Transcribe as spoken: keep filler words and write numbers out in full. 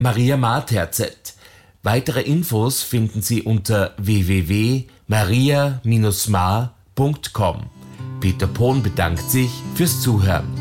Maria Marterzett. Weitere Infos finden Sie unter w w w punkt maria Bindestrich mar punkt com. Peter Pohn bedankt sich fürs Zuhören.